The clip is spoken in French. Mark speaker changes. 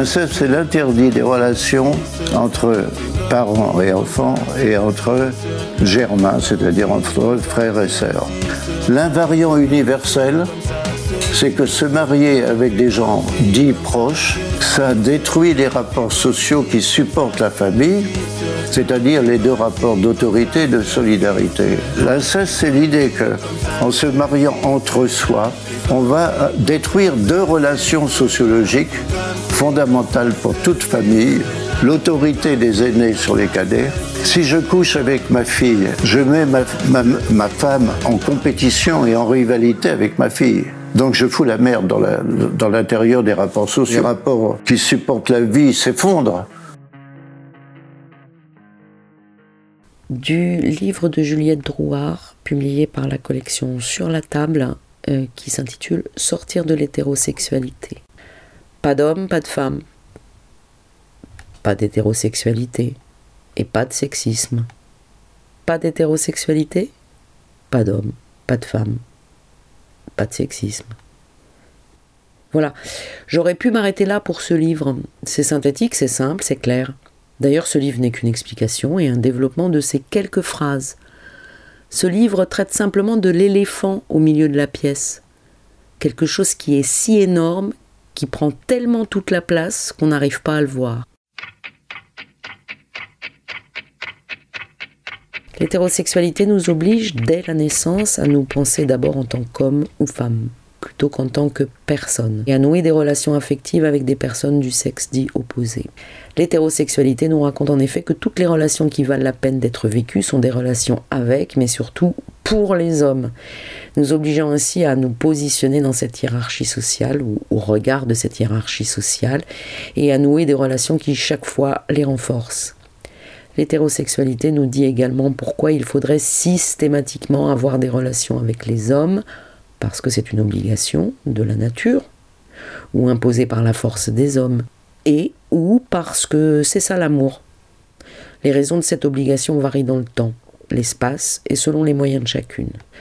Speaker 1: L'inceste, c'est l'interdit des relations entre parents et enfants et entre germains, c'est-à-dire entre frères et sœurs. L'invariant universel, c'est que se marier avec des gens dits proches, ça détruit les rapports sociaux qui supportent la famille, c'est-à-dire les deux rapports d'autorité et de solidarité. L'inceste, c'est l'idée qu'en se mariant entre soi, on va détruire deux relations sociologiques fondamentales pour toute famille, l'autorité des aînés sur les cadets. Si je couche avec ma fille, je mets ma femme en compétition et en rivalité avec ma fille. Donc je fous la merde dans l'intérieur des rapports sociaux. Les rapports qui supportent la vie s'effondrent.
Speaker 2: Du livre de Juliette Drouhard, publié par la collection Sur la table, qui s'intitule « Sortir de l'hétérosexualité ». Pas d'homme, pas de femme. Pas d'hétérosexualité et pas de sexisme. Pas d'hétérosexualité, pas d'homme, pas de femme. Pas de sexisme. Voilà, j'aurais pu m'arrêter là pour ce livre. C'est synthétique, c'est simple, c'est clair. D'ailleurs, ce livre n'est qu'une explication et un développement de ces quelques phrases. Ce livre traite simplement de l'éléphant au milieu de la pièce. Quelque chose qui est si énorme, qui prend tellement toute la place qu'on n'arrive pas à le voir. L'hétérosexualité nous oblige, dès la naissance, à nous penser d'abord en tant qu'homme ou femme, plutôt qu'en tant que personne, et à nouer des relations affectives avec des personnes du sexe dit opposé. L'hétérosexualité nous raconte en effet que toutes les relations qui valent la peine d'être vécues sont des relations avec, mais surtout pour les hommes, nous obligeant ainsi à nous positionner dans cette hiérarchie sociale, ou au regard de cette hiérarchie sociale, et à nouer des relations qui chaque fois les renforcent. L'hétérosexualité nous dit également pourquoi il faudrait systématiquement avoir des relations avec les hommes, parce que c'est une obligation de la nature, ou imposée par la force des hommes, et ou parce que c'est ça l'amour. Les raisons de cette obligation varient dans le temps, l'espace et selon les moyens de chacune.